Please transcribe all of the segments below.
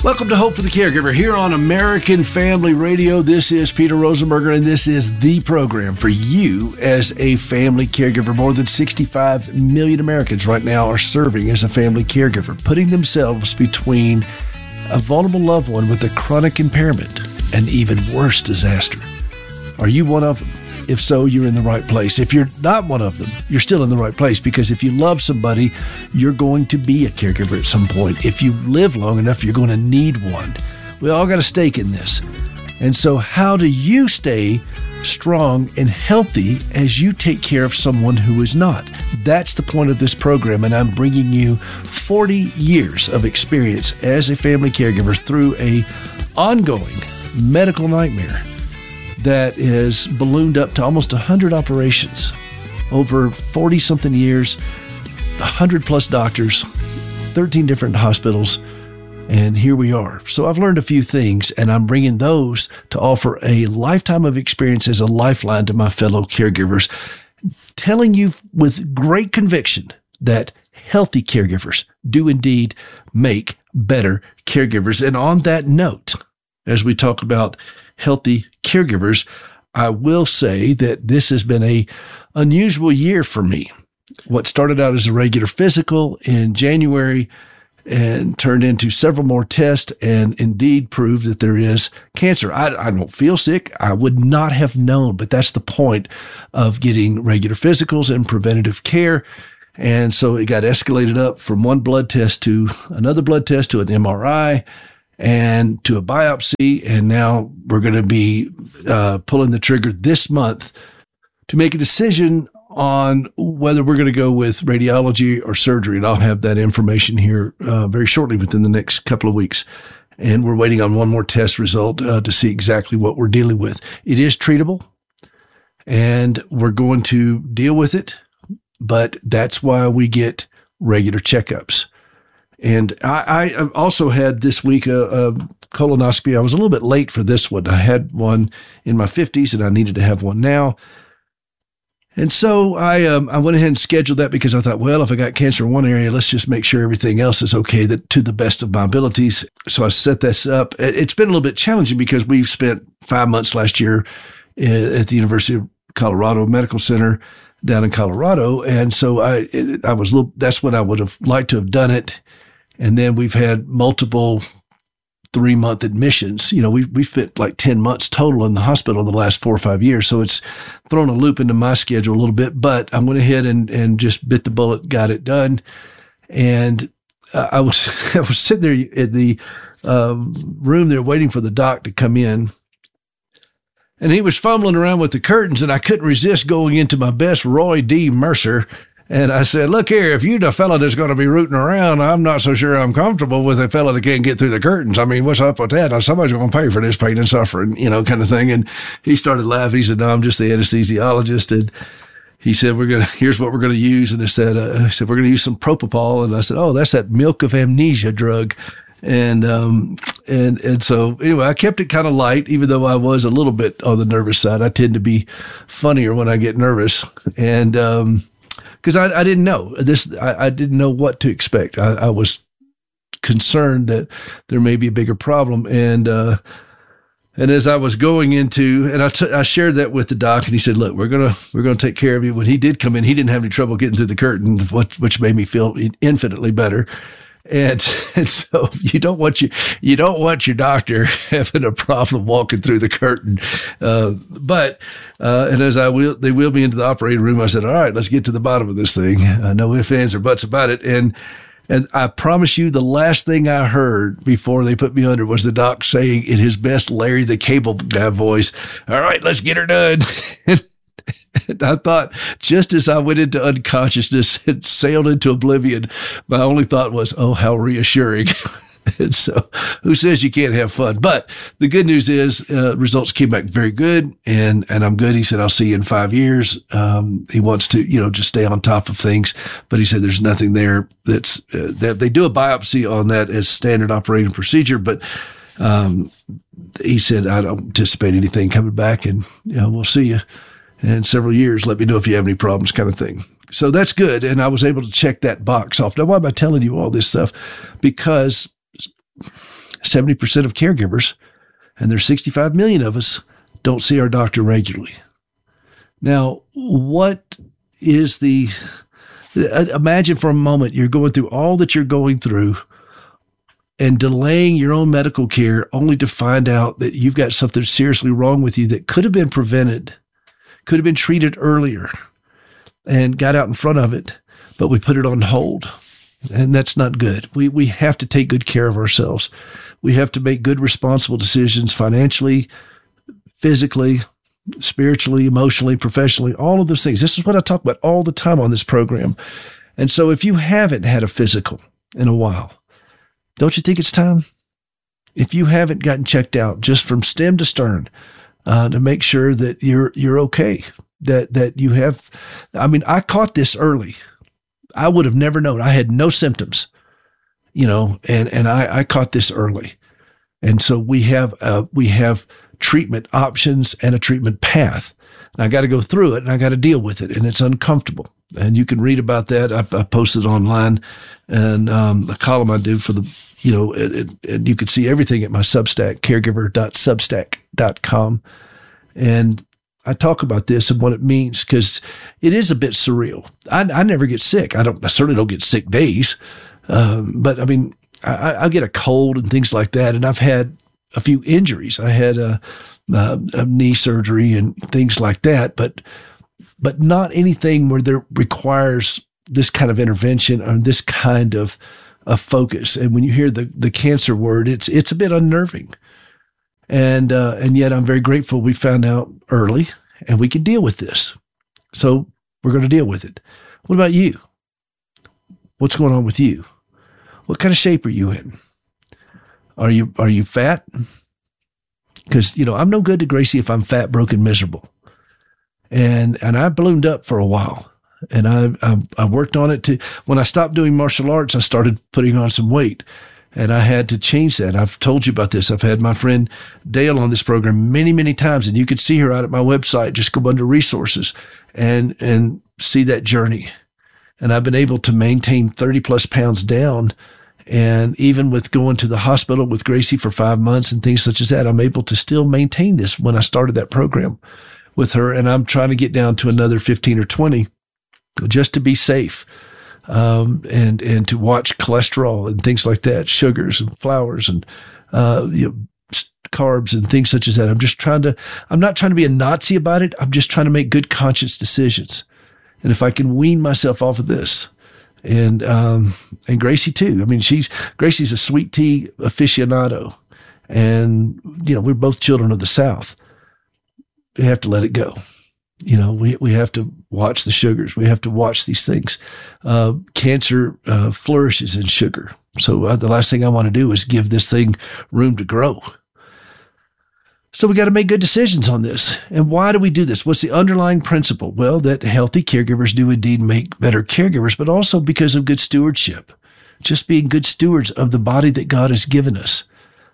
Welcome to Hope for the Caregiver here on American Family Radio. This is Peter Rosenberger, and this is the program for you as a family caregiver. More than 65 million Americans right now are serving as a family caregiver, putting themselves between a vulnerable loved one with a chronic impairment and even worse disaster. Are you one of them? If so, you're in the right place. If you're not one of them, you're still in the right place, because if you love somebody, you're going to be a caregiver at some point. If you live long enough, you're going to need one. We all got a stake in this. And so how do you stay strong and healthy as you take care of someone who is not? That's the point of this program, and I'm bringing you 40 years of experience as a family caregiver through a ongoing medical nightmare that has ballooned up to almost 100 operations over 40-something years, 100-plus doctors, 13 different hospitals, and here we are. So I've learned a few things, and I'm bringing those to offer a lifetime of experience as a lifeline to my fellow caregivers, telling you with great conviction that healthy caregivers do indeed make better caregivers. And on that note, as we talk about healthy caregivers, I will say that this has been a unusual year for me. What started out as a regular physical in January and turned into several more tests and indeed proved that there is cancer. I don't feel sick. I would not have known, but that's the point of getting regular physicals and preventative care. And so it got escalated up from one blood test to another blood test to an MRI and to a biopsy, and now we're going to be pulling the trigger this month to make a decision on whether we're going to go with radiology or surgery, and I'll have that information here very shortly within the next couple of weeks. And we're waiting on one more test result to see exactly what we're dealing with. It is treatable, and we're going to deal with it, but that's why we get regular checkups. And I also had this week a colonoscopy. I was a little bit late for this one. I had one in my 50s, and I needed to have one now. And so I went ahead and scheduled that because I thought, well, if I got cancer in one area, let's just make sure everything else is okay to the best of my abilities. So I set this up. It's been a little bit challenging because we've spent 5 months last year at the University of Colorado Medical Center down in Colorado. And so that's when I would have liked to have done it. And then we've had multiple 3-month admissions. You know, we've spent like 10 months total in the hospital in the last 4 or 5 years. So it's thrown a loop into my schedule a little bit, but I went ahead and just bit the bullet, got it done. And I was sitting there at the room there waiting for the doc to come in. And he was fumbling around with the curtains, and I couldn't resist going into my best Roy D. Mercer. And I said, look here, if you're the fella that's going to be rooting around, I'm not so sure I'm comfortable with a fella that can't get through the curtains. I mean, what's up with that? Now, somebody's going to pay for this pain and suffering, kind of thing. And he started laughing. He said, no, I'm just the anesthesiologist. And he said, here's what we're going to use. And he said, we're going to use some propofol. And I said, oh, that's that milk of amnesia drug. And so anyway, I kept it kind of light, even though I was a little bit on the nervous side. I tend to be funnier when I get nervous. And, because I didn't know this, I didn't know what to expect. I was concerned that there may be a bigger problem, and as I was going into, and I shared that with the doc, and he said, "Look, we're gonna take care of you." When he did come in, he didn't have any trouble getting through the curtain, which made me feel infinitely better. And so you don't want your doctor having a problem walking through the curtain. But as they wheeled me into the operating room, I said, all right, let's get to the bottom of this thing. No ifs, ands, or buts about it. And I promise you, the last thing I heard before they put me under was the doc saying in his best Larry the Cable Guy voice, all right, let's get her done. And I thought, just as I went into unconsciousness and sailed into oblivion, my only thought was, oh, how reassuring. And so who says you can't have fun? But the good news is results came back very good, and I'm good. He said, I'll see you in 5 years. He wants to, just stay on top of things. But he said there's nothing there that they do a biopsy on that as standard operating procedure. But he said, I don't anticipate anything coming back, and we'll see you in several years. Let me know if you have any problems, kind of thing. So that's good. And I was able to check that box off. Now, why am I telling you all this stuff? Because 70% of caregivers, and there's 65 million of us, don't see our doctor regularly. Now, what is imagine for a moment you're going through all that you're going through and delaying your own medical care only to find out that you've got something seriously wrong with you that could have been prevented, could have been treated earlier and got out in front of it, but we put it on hold. And that's not good. We have to take good care of ourselves. We have to make good, responsible decisions financially, physically, spiritually, emotionally, professionally, all of those things. This is what I talk about all the time on this program. And so if you haven't had a physical in a while, don't you think it's time? If you haven't gotten checked out just from stem to stern to make sure that you're okay, that you have, I caught this early. I would have never known. I had no symptoms, and I caught this early. And so we have treatment options and a treatment path. And I got to go through it and I got to deal with it. And it's uncomfortable. And you can read about that. I posted online and the column I did for the, and you can see everything at my Substack, caregiver.substack.com. And I talk about this and what it means because it is a bit surreal. I never get sick. I certainly don't get sick days. But I get a cold and things like that. And I've had a few injuries. I had a knee surgery and things like that, but not anything where there requires this kind of intervention or this kind of focus. And when you hear the cancer word, it's a bit unnerving. And yet I'm very grateful we found out early and we can deal with this. So we're going to deal with it. What about you? What's going on with you? What kind of shape are you in? Are you fat? Because, I'm no good to Gracie if I'm fat, broken, miserable. And I ballooned up for a while. And I worked on it when I stopped doing martial arts, I started putting on some weight. And I had to change that. I've told you about this. I've had my friend Dale on this program many, many times, and you could see her out at my website. Just go under resources and see that journey. And I've been able to maintain 30 plus pounds down. And even with going to the hospital with Gracie for 5 months and things such as that, I'm able to still maintain this when I started that program with her. And I'm trying to get down to another 15 or 20 just to be safe. And to watch cholesterol and things like that, sugars and flours and, carbs and things such as that. I'm not trying to be a Nazi about it. I'm just trying to make good conscious decisions. And if I can wean myself off of this and Gracie too. Gracie's a sweet tea aficionado and, we're both children of the South. We have to let it go. We have to watch the sugars. We have to watch these things. Cancer flourishes in sugar. So the last thing I want to do is give this thing room to grow. So we got to make good decisions on this. And why do we do this? What's the underlying principle? Well, that healthy caregivers do indeed make better caregivers, but also because of good stewardship. Just being good stewards of the body that God has given us.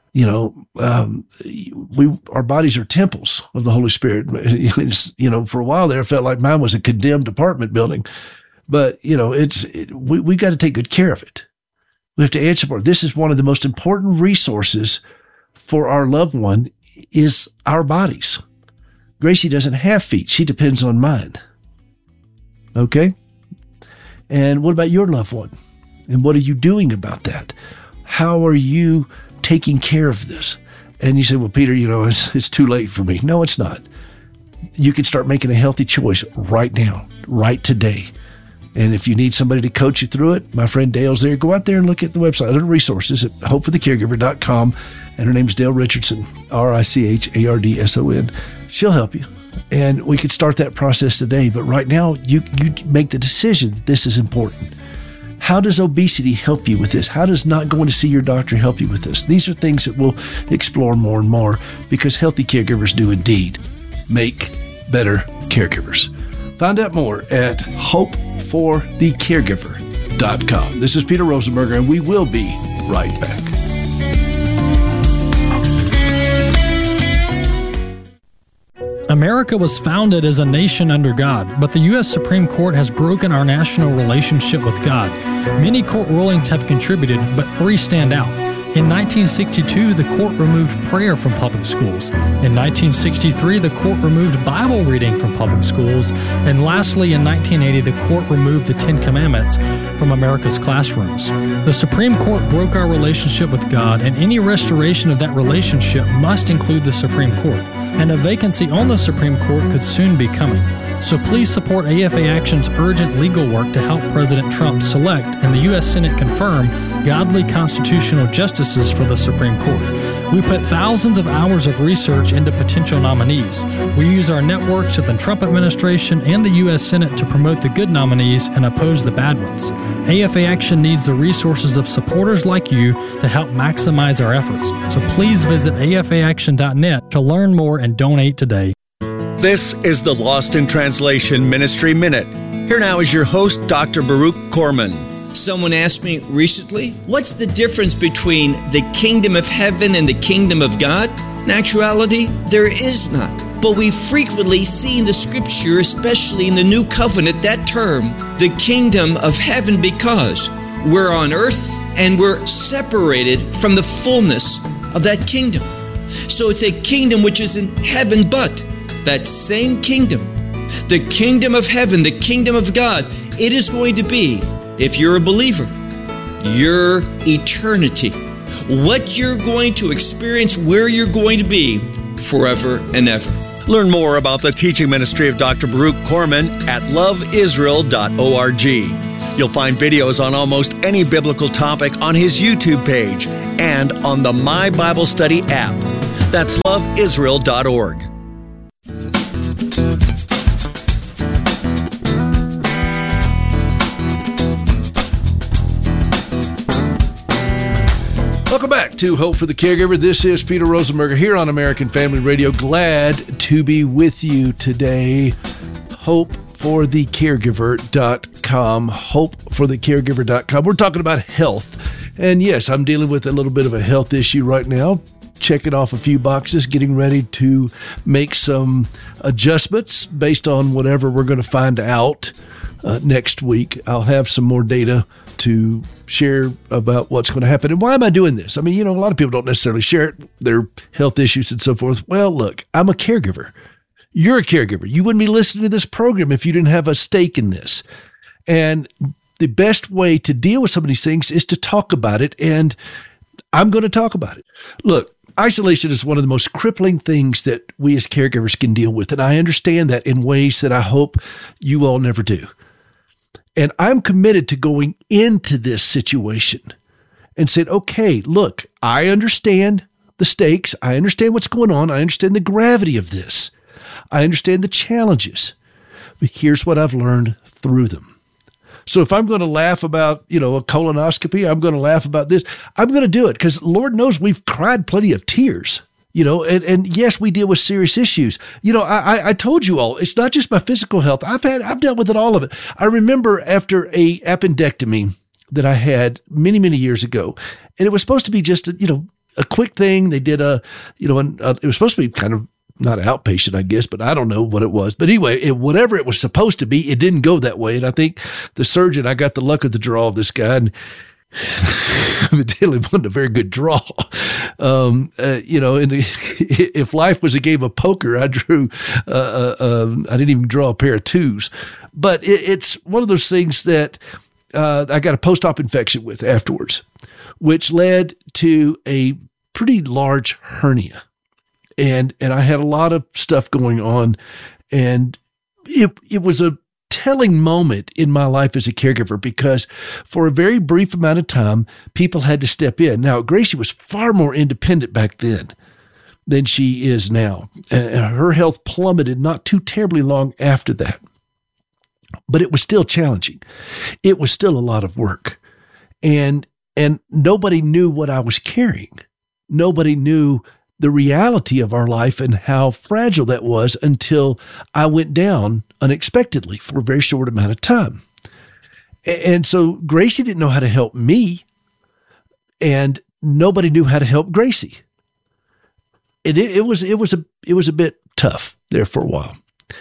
Our bodies are temples of the Holy Spirit. For a while there, I felt like mine was a condemned apartment building, but we got to take good care of it. We have to answer for it. This is one of the most important resources for our loved one is our bodies. Gracie doesn't have feet. She depends on mine. Okay. And what about your loved one? And what are you doing about that? How are you taking care of this? And you say, well, Peter, it's too late for me. No, it's not. You can start making a healthy choice right now, right today. And if you need somebody to coach you through it, my friend Dale's there. Go out there and look at the website, under resources at hopeforthecaregiver.com. And her name is Dale Richardson, RICHARDSON. She'll help you. And we could start that process today. But right now, you make the decision. This is important. How does obesity help you with this? How does not going to see your doctor help you with this? These are things that we'll explore more and more because healthy caregivers do indeed make better caregivers. Find out more at hopeforthecaregiver.com. This is Peter Rosenberger, and we will be right back. America was founded as a nation under God, but the U.S. Supreme Court has broken our national relationship with God. Many court rulings have contributed, but 3 stand out. In 1962, the court removed prayer from public schools. In 1963, the court removed Bible reading from public schools. And lastly, in 1980, the court removed the Ten Commandments from America's classrooms. The Supreme Court broke our relationship with God, and any restoration of that relationship must include the Supreme Court. And a vacancy on the Supreme Court could soon be coming. So please support AFA Action's urgent legal work to help President Trump select and the U.S. Senate confirm godly constitutional justices for the Supreme Court. We put thousands of hours of research into potential nominees. We use our networks at the Trump administration and the U.S. Senate to promote the good nominees and oppose the bad ones. AFA Action needs the resources of supporters like you to help maximize our efforts. So please visit afaaction.net to learn more and donate today. This is the Lost in Translation Ministry Minute. Here now is your host, Dr. Baruch Korman. Someone asked me recently, what's the difference between the kingdom of heaven and the kingdom of God? In actuality, there is not. But we frequently see in the scripture, especially in the New Covenant, that term, the kingdom of heaven, because we're on earth and we're separated from the fullness of that kingdom. So it's a kingdom which is in heaven, but that same kingdom, the kingdom of heaven, the kingdom of God, it is going to be, if you're a believer, your eternity. What you're going to experience, where you're going to be forever and ever. Learn more about the teaching ministry of Dr. Baruch Korman at loveisrael.org. You'll find videos on almost any biblical topic on his YouTube page and on the My Bible Study app. That's loveisrael.org. Welcome back to Hope for the Caregiver. This is Peter Rosenberger here on American Family Radio. Glad to be with you today. HopeForTheCaregiver.com. HopeForTheCaregiver.com. We're talking about health. And yes, I'm dealing with a little bit of a health issue right now. Checking off a few boxes, getting ready to make some adjustments based on whatever we're going to find out next week. I'll have some more data to share about what's going to happen. And why am I doing this? I mean, a lot of people don't necessarily share their health issues and so forth. Well, look, I'm a caregiver. You're a caregiver. You wouldn't be listening to this program if you didn't have a stake in this. And the best way to deal with some of these things is to talk about it. And I'm going to talk about it. Look, isolation is one of the most crippling things that we as caregivers can deal with. And I understand that in ways that I hope you all never do. And I'm committed to going into this situation and said, okay, look, I understand the stakes. I understand what's going on. I understand the gravity of this. I understand the challenges. But here's what I've learned through them. So if I'm going to laugh about, a colonoscopy, I'm going to laugh about this. I'm going to do it because Lord knows we've cried plenty of tears. And yes, we deal with serious issues. I told you all, it's not just my physical health. I've dealt with all of it. I remember after a appendectomy that I had many, many years ago, and it was supposed to be just a quick thing. They did it was supposed to be kind of not outpatient, I guess, but I don't know what it was. But anyway, whatever it was supposed to be, it didn't go that way. And I think the surgeon, I got the luck of the draw of this guy, and evidently wasn't a very good draw. And if life was a game of poker, I drew, I didn't even draw a pair of twos. But it's one of those things that I got a post-op infection with afterwards, which led to a pretty large hernia. And I had a lot of stuff going on, and it was a telling moment in my life as a caregiver because for a very brief amount of time, people had to step in. Now, Gracie was far more independent back then than she is now. And her health plummeted not too terribly long after that. But it was still challenging. It was still a lot of work. And nobody knew what I was carrying. Nobody knew the reality of our life and how fragile that was until I went down unexpectedly for a very short amount of time. And so Gracie didn't know how to help me, and nobody knew how to help Gracie. It was a bit tough there for a while.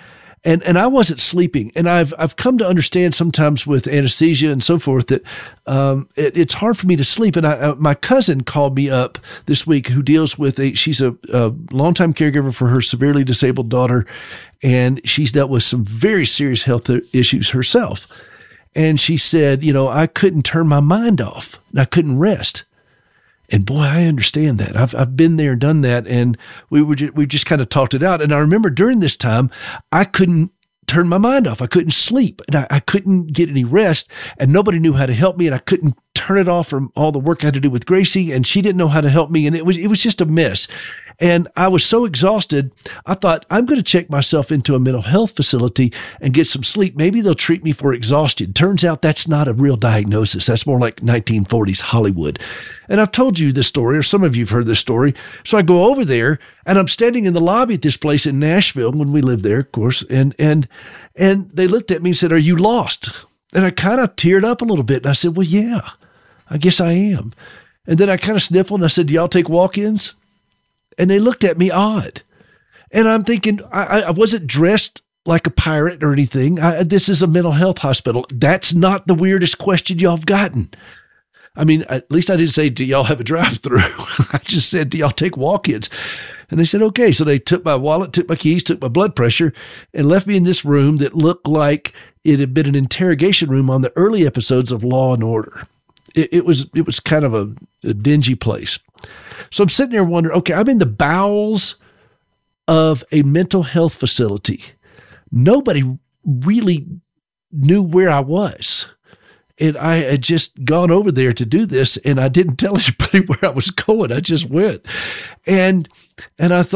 And I wasn't sleeping. And I've come to understand sometimes with anesthesia and so forth that it's hard for me to sleep. And my cousin called me up this week who deals with she's a longtime caregiver for her severely disabled daughter. And she's dealt with some very serious health issues herself. And she said, I couldn't turn my mind off and I couldn't rest. And boy, I understand that. I've been there, done that, and we just kind of talked it out. And I remember during this time, I couldn't turn my mind off. I couldn't sleep, and I couldn't get any rest, and nobody knew how to help me, and I couldn't turn it off from all the work I had to do with Gracie, and she didn't know how to help me, and it was just a mess. And I was so exhausted, I thought, I'm going to check myself into a mental health facility and get some sleep. Maybe they'll treat me for exhaustion. Turns out that's not a real diagnosis. That's more like 1940s Hollywood. And I've told you this story, or some of you have heard this story. So I go over there, and I'm standing in the lobby at this place in Nashville when we lived there, of course, and they looked at me and said, "Are you lost?" And I kind of teared up a little bit, and I said, "Well, yeah, I guess I am." And then I kind of sniffled, and I said, "Do y'all take walk-ins?" And they looked at me odd. And I'm thinking, I wasn't dressed like a pirate or anything. This is a mental health hospital. That's not the weirdest question y'all have gotten. I mean, at least I didn't say, "Do y'all have a drive-through?" I just said, "Do y'all take walk-ins?" And they said, "Okay." So they took my wallet, took my keys, took my blood pressure, and left me in this room that looked like it had been an interrogation room on the early episodes of Law and Order. It was kind of a dingy place. So I'm sitting there wondering, okay, I'm in the bowels of a mental health facility. Nobody really knew where I was. And I had just gone over there to do this, and I didn't tell anybody where I was going. I just went. And I thought,